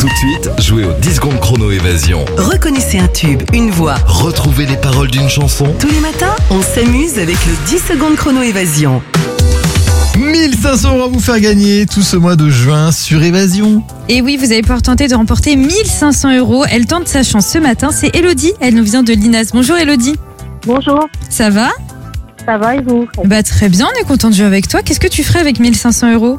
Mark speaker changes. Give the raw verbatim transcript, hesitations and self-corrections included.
Speaker 1: Tout de suite, jouez au dix secondes chrono évasion.
Speaker 2: Reconnaissez un tube, une voix.
Speaker 1: Retrouvez les paroles d'une chanson.
Speaker 2: Tous les matins, on s'amuse avec le dix secondes chrono évasion.
Speaker 3: mille cinq cents euros à vous faire gagner tout ce mois de juin sur Évasion.
Speaker 4: Et oui, vous allez pouvoir tenter de remporter mille cinq cents euros. Elle tente sa chance ce matin, c'est Elodie. Elle nous vient de Linas. Bonjour Elodie.
Speaker 5: Bonjour,
Speaker 4: Ça va?
Speaker 5: ça va et vous?
Speaker 4: Bah très bien, on est content de jouer avec toi. Qu'est-ce que tu ferais avec mille cinq cents euros?